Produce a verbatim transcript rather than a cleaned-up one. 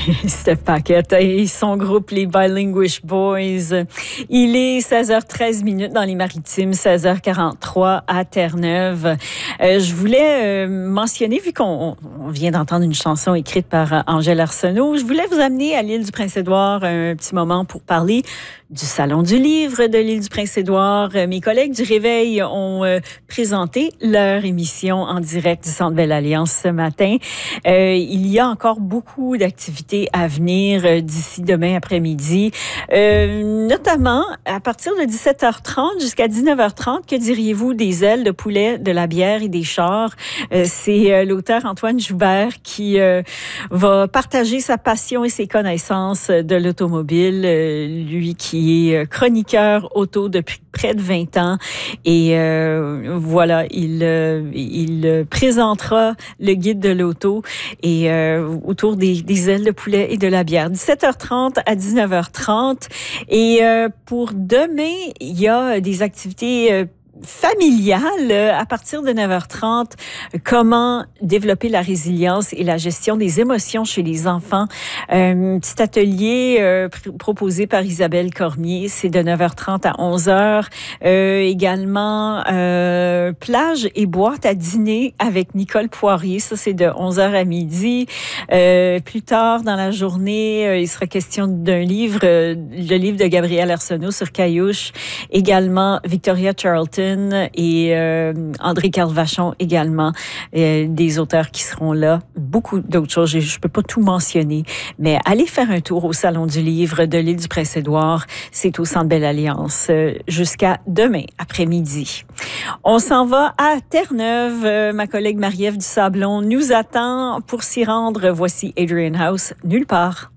Steph Paquette et son groupe, les Bilinguish Boys. Il est seize heures treize minutes dans les Maritimes, seize heures quarante-trois à Terre-Neuve. Euh, je voulais euh, mentionner, vu qu'on on vient d'entendre une chanson écrite par euh, Angèle Arsenault, je voulais vous amener à l'île du Prince-Édouard un petit moment pour parler du Salon du livre de l'île du Prince-Édouard. Euh, mes collègues du Réveil ont euh, présenté leur émission en direct du Centre Belle-Alliance ce matin. Euh, il y a encore beaucoup d'activités à venir euh, d'ici demain après-midi, euh, notamment à partir de dix-sept heures trente jusqu'à dix-neuf heures trente. Que diriez-vous des ailes de poulet, de la bière et des chars? Euh, c'est euh, l'auteur Antoine Joubert qui euh, va partager sa passion et ses connaissances de l'automobile, euh, lui qui est chroniqueur auto depuis près de vingt ans. Et euh, voilà, il, euh, il présentera le guide de l'auto et euh, autour des, des ailes de poulet et de la bière. dix-sept heures trente à dix-neuf heures trente. Et euh, pour demain, il y a des activités euh, familiale à partir de neuf heures trente. Comment développer la résilience et la gestion des émotions chez les enfants. Un petit atelier euh, pr- proposé par Isabelle Cormier. C'est de neuf heures trente à onze heures. Euh, également, euh, plage et boîte à dîner avec Nicole Poirier. Ça, c'est de onze heures à midi. Euh, plus tard dans la journée, euh, il sera question d'un livre, euh, le livre de Gabriel Arsenault sur Caillouche. Également, Victoria Charlton et euh, André Carl-Vachon également, euh, des auteurs qui seront là. Beaucoup d'autres choses, je ne peux pas tout mentionner, mais allez faire un tour au Salon du livre de l'île du Prince-Édouard. C'est au Centre Belle-Alliance euh, jusqu'à demain après-midi. On s'en va à Terre-Neuve. Euh, ma collègue Marie-Ève Dusablon nous attend pour s'y rendre. Voici Adrian House, nulle part.